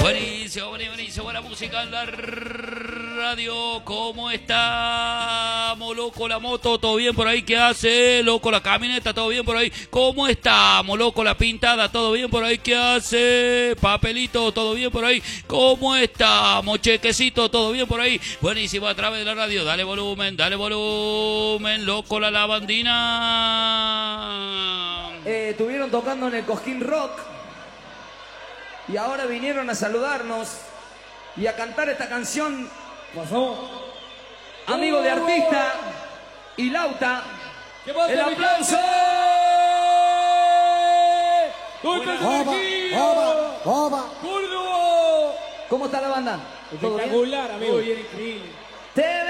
Buenísimo, buenísimo, buena música en la radio. ¿Cómo estamos, loco? La moto, ¿todo bien por ahí? ¿Qué hace, loco? La camioneta, ¿todo bien por ahí? ¿Cómo estamos, loco? La pintada, ¿todo bien por ahí? ¿Qué hace? Papelito, ¿todo bien por ahí? ¿Cómo estamos? Chequecito, ¿todo bien por ahí? Buenísimo, a través de la radio. Dale volumen, loco, la lavandina. Estuvieron tocando en el Cosquín Rock y ahora vinieron a saludarnos y a cantar esta canción. Pasó. Amigo de artista y Lauta. ¿Qué pasa, ¡El aplauso! ¡Córdoba! ¿Cómo está la banda? ¿Todo bien? Espectacular, amigo. Muy bien, increíble.